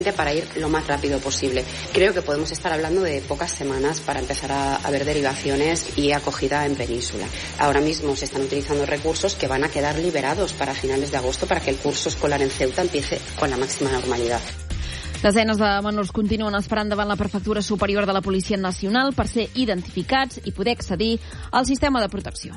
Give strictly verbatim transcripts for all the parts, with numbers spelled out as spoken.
para ir lo más rápido posible. Creo que podemos estar hablando de pocas semanas para empezar a, a ver derivaciones y acogida en península. Ahora mismo se están utilizando recursos que van a quedar liberados para finales de agosto para que el curso escolar en Ceuta empiece con la máxima normalidad. Desenes de menors continuen esperant davant la Prefectura Superior de la Policia Nacional per ser identificats i poder accedir al sistema de protecció.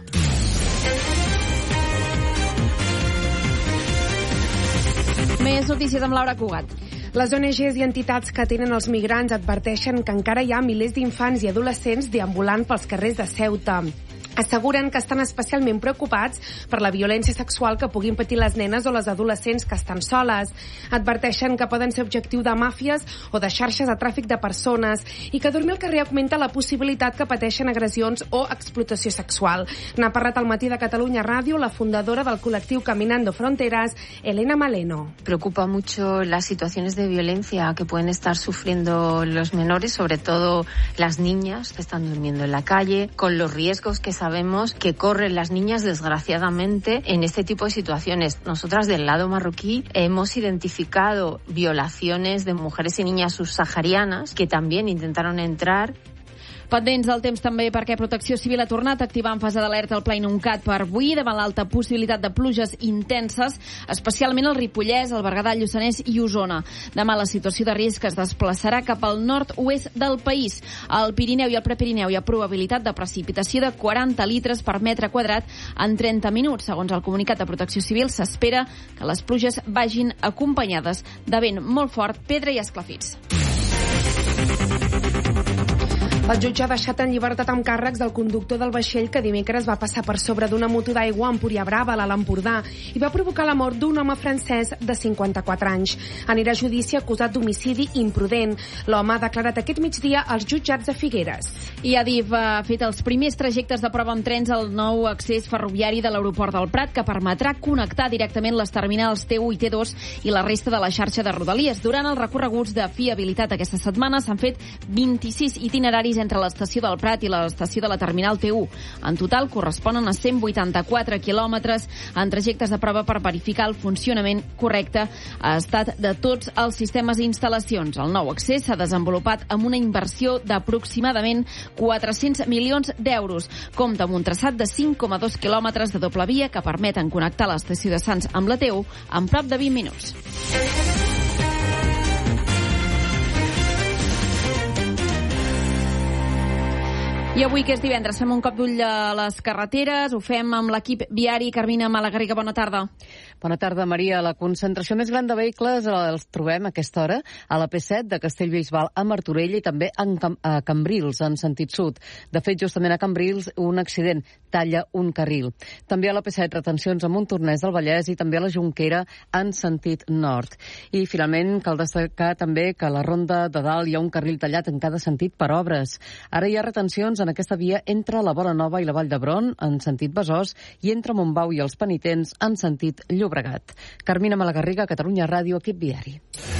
Més notícies amb Laura Cugat. Les O N Ges i entitats que atenen els migrants adverteixen que encara hi ha milers d'infants i adolescents deambulant pels carrers de Ceuta. Asseguren que estan especialment preocupats per la violència sexual que puguin patir les nenes o les adolescents que estan soles. Adverteixen que poden ser objectiu de màfies o de xarxes de tràfic de persones i que dormir al carrer augmenta la possibilitat que pateixen agressions o explotació sexual. N'ha parlat al Matí de Catalunya Ràdio la fundadora del col·lectiu Caminando Fronteras, Elena Maleno. Preocupa mucho las situaciones de violencia que pueden estar sufriendo los menores, sobre todo las niñas que están durmiendo en la calle, con los riesgos que sabemos que corren las niñas, desgraciadamente, en este tipo de situaciones. Nosotras, del lado marroquí, hemos identificado violaciones de mujeres y niñas subsaharianas que también intentaron entrar. Pendents del temps també perquè Protecció Civil ha tornat a activar en fase d'alerta el Pla Inuncat per avui davant l'alta possibilitat de pluges intenses, especialment al Ripollès, el Berguedà, el Lluçanès i Osona. Demà la situació de risc es desplaçarà cap al nord-oest del país. Al Pirineu i al Prepirineu hi ha probabilitat de precipitació de quaranta litres per metre quadrat en trenta minuts. Segons el comunicat de Protecció Civil, s'espera que les pluges vagin acompanyades de vent molt fort, pedra i esclafits. El jutge ha deixat en llibertat amb càrrecs el conductor del vaixell que dimecres va passar per sobre d'una moto d'aigua a Empuriabrava, a l'Alt Empordà, i va provocar la mort d'un home francès de cinquanta-quatre anys. Anirà a judici acusat d'homicidi imprudent. L'home ha declarat aquest migdia als jutjats de Figueres. I Adif ha fet els primers trajectes de prova amb trens al nou accés ferroviari de l'aeroport del Prat, que permetrà connectar directament les terminals T u i T dos i la resta de la xarxa de Rodalies. Durant els recorreguts de fiabilitat aquesta setmana s'han fet vint-i-sis itineraris entre l'estació del Prat i l'estació de la terminal T u. En total corresponen a cent vuitanta-quatre quilòmetres en trajectes de prova per verificar el funcionament correcte a estat de tots els sistemes i instal·lacions. El nou accés s'ha desenvolupat amb una inversió d'aproximadament quatre-cents milions d'euros. Compta amb un traçat de cinc coma dos quilòmetres de doble via que permeten connectar l'estació de Sants amb la T u en prop de vint minuts. I avui, que és divendres, fem un cop d'ull a les carreteres. Ho fem amb l'equip viari. Carmina Malagarriga, bona tarda. Bona tarda, Maria. La concentració més gran de vehicles els trobem a aquesta hora a la P set de Castellbisbal a Martorell i també a Cambrils, en sentit sud. De fet, justament a Cambrils, un accident talla un carril. També a la P set, retencions a Montornès del Vallès i també a la Jonquera en sentit nord. I, finalment, cal destacar també que a la Ronda de Dalt hi ha un carril tallat en cada sentit per obres. Ara hi ha retencions en aquesta via entre la Vora Nova i la Vall d'Hebron, en sentit Besòs, i entre Montbau i els Penitents, en sentit Llobregat. Carmina Malagarriga, Catalunya Ràdio, equip viari.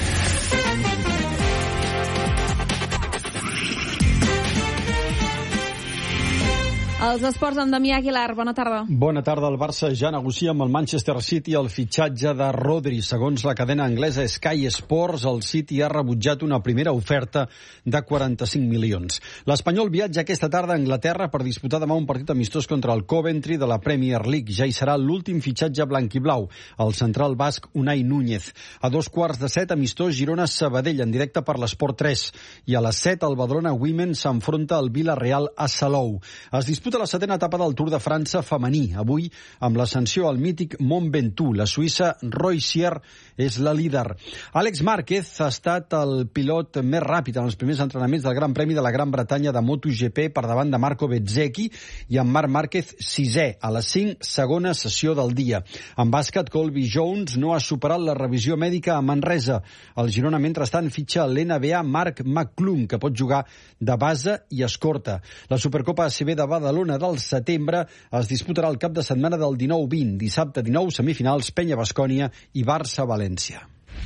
Els esports amb Damià Aguilar, bona tarda. Bona tarda. El Barça ja negocia amb el Manchester City el fitxatge de Rodri. Segons la cadena anglesa Sky Sports, el City ha rebutjat una primera oferta de quaranta-cinc milions. L'Espanyol viatja aquesta tarda a Anglaterra per disputar demà un partit amistós contra el Coventry de la Premier League. Ja hi serà l'últim fitxatge blanquiblau, el central basc Unai Núñez. A dos quarts de set, amistós Girona-Sabadell en directe per l'Esport tres. I a les set, el Badalona Women s'enfronta al Villarreal a Salou. Es disputa la setena etapa del Tour de França femení. Avui, amb l'ascensió al mític Mont Ventoux, la suïssa Roy Sier és la líder. Àlex Márquez ha estat el pilot més ràpid en els primers entrenaments del Gran Premi de la Gran Bretanya de MotoGP per davant de Marco Bezzecchi i amb Marc Márquez sisè a la cinc segona sessió del dia. En bàsquet, Colby Jones no ha superat la revisió mèdica a Manresa. El Girona, mentrestant, fitxa l'N B A Marc McClung, que pot jugar de base i escorta. La Supercopa A C B de Badalona del setembre es disputarà el cap de setmana del dinou vint. Dissabte dinou, semifinals, Penya-Bascònia i Barça-València.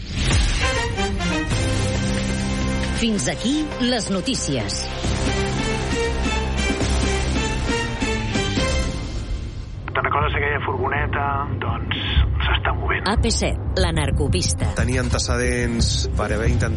Fins aquí les notícies. Te'n recordes aquella furgoneta? Doncs s'ha està movent. A P set, la narcopista. Tenia antecedents per haver intentat